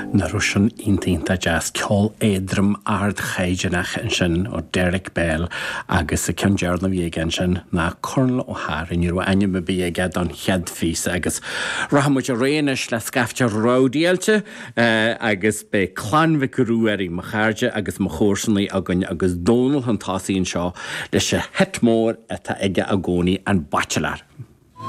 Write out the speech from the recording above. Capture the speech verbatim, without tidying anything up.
na Russian Intínta jazz ceol éadrom ard chaideanach an sin ó Derek Bell agus a ceangear na bhíogan sin na Cornel O'Hara in ru aine me bíige don chead fís agus rahamid a réanis le scafte rádialte uh, agus be clanmhic ruúirí mo charge agus mo chórsannaí agan agus dónal an tásaíonn seo leis se hetmór atá ige a gcónaí an bachelor.